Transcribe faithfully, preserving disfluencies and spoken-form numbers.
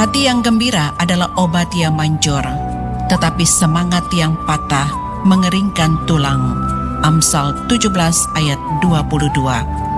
Hati yang gembira adalah obat yang manjur, tetapi semangat yang patah mengeringkan tulang. Amsal tujuh belas ayat dua puluh dua.